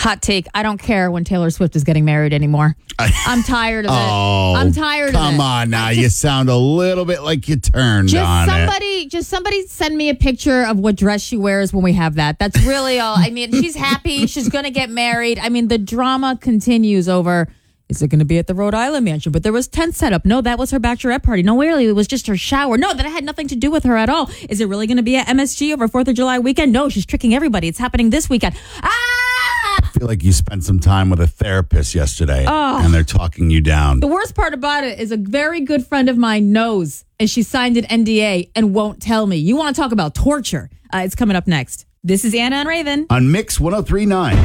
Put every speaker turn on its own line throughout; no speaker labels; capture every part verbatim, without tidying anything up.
Hot take. I don't care when Taylor Swift is getting married anymore. I'm tired of it.
Oh,
I'm tired of it.
Come on now. Just, you sound a little bit like you turned
just
on
somebody,
it.
Just somebody send me a picture of what dress she wears when we have that. That's really all. I mean, she's happy. She's going to get married. I mean, the drama continues over, is it going to be at the Rhode Island mansion? But there was tent set up. No, that was her bachelorette party. No, really, it was just her shower. No, that had nothing to do with her at all. Is it really going to be at M S G over fourth of July weekend? No, she's tricking everybody. It's happening this weekend. Ah!
I feel like you spent some time with a therapist yesterday,
oh.
and they're talking you down.
The worst part about it is a very good friend of mine knows, and she signed an N D A and won't tell me. You want to talk about torture? Uh, it's coming up next. This is Anna and Raven.
On Mix one oh three point nine.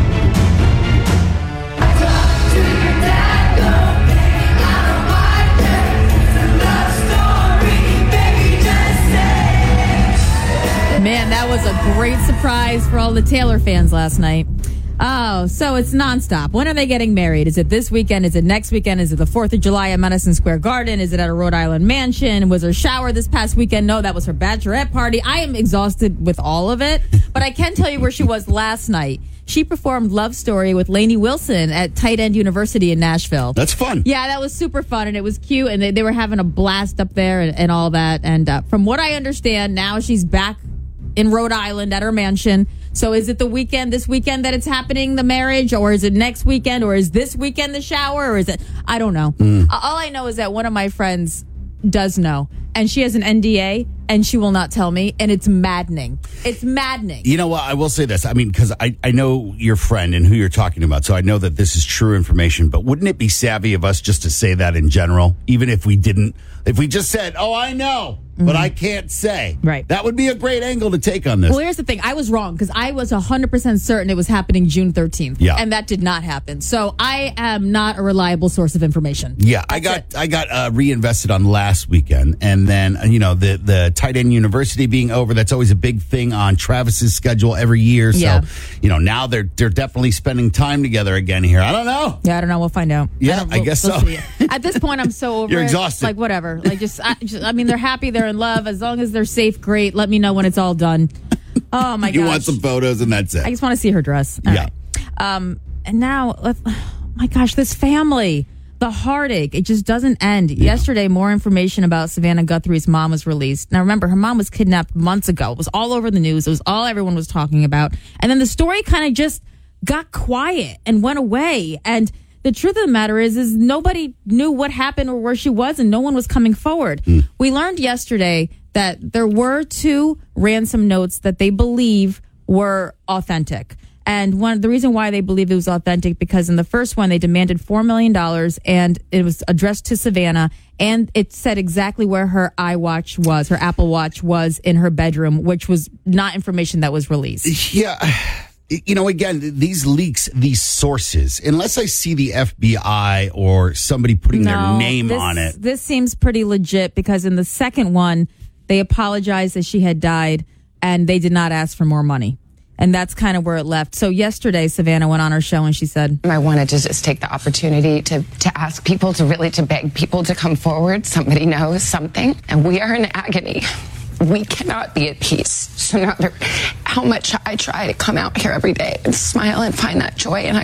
Man, that was a great surprise for all the Taylor fans last night. Oh, so it's nonstop. When are they getting married? Is it this weekend? Is it next weekend? Is it the fourth of July at Madison Square Garden? Is it at a Rhode Island mansion? Was her shower this past weekend? No, that was her bachelorette party. I am exhausted with all of it, but I can tell you where she was last night. She performed Love Story with Lainey Wilson at Tight End University in Nashville.
That's fun.
Yeah, that was super fun, and it was cute, and they, they were having a blast up there and, and all that. And uh, from what I understand, now she's back in Rhode Island at her mansion. So is it the weekend, this weekend that it's happening, the marriage, or is it next weekend, or is this weekend the shower, or is it, I don't know. Mm. All I know is that one of my friends does know, and she has an N D A, and she will not tell me, and it's maddening. It's maddening.
You know what? I will say this. I mean, because I, I know your friend and who you're talking about, so I know that this is true information, but wouldn't it be savvy of us just to say that in general, even if we didn't? If we just said, oh, I know, but mm-hmm. I can't say.
Right.
That would be a great angle to take on this.
Well, here's the thing. I was wrong because I was one hundred percent certain it was happening June thirteenth.
Yeah.
And that did not happen. So I am not a reliable source of information.
Yeah.
That's
I got
it.
I got uh, reinvested on last weekend. And then, you know, the, the Tight End University being over, that's always a big thing on Travis's schedule every year. So,
yeah.
you know, now they're they're definitely spending time together again here. I don't know.
Yeah, I don't know. We'll find out.
Yeah,
I,
I guess
we'll
so.
See. At this point, I'm so over
You're
it.
exhausted.
Like, whatever. Like, just I, just, I mean, they're happy. They're in love. As long as they're safe, great. Let me know when it's all done. Oh, my gosh.
You want some photos and that's it.
I just want to see her dress. All
yeah.
Right. Um, and now, let's, oh my gosh, this family, the heartache, it just doesn't end. Yeah. Yesterday, more information about Savannah Guthrie's mom was released. Now, remember, her mom was kidnapped months ago. It was all over the news. It was all everyone was talking about. And then the story kind of just got quiet and went away. And the truth of the matter is, is nobody knew what happened or where she was, and no one was coming forward. Mm. We learned yesterday that there were two ransom notes that they believe were authentic. And one the reason why they believe it was authentic, because in the first one, they demanded four million dollars, and it was addressed to Savannah, and it said exactly where her iWatch was, her Apple Watch was in her bedroom, which was not information that was released.
Yeah. You know, again, these leaks, these sources, unless I see the F B I or somebody putting
no,
their name
this,
on it.
This seems pretty legit, because in the second one, they apologized that she had died, and they did not ask for more money. And that's kind of where it left. So yesterday, Savannah went on her show and she said,
I wanted to just take the opportunity to, to ask people, to really to beg people to come forward. Somebody knows something, and we are in agony. We cannot be at peace. So no matter how much I try to come out here every day and smile and find that joy, and I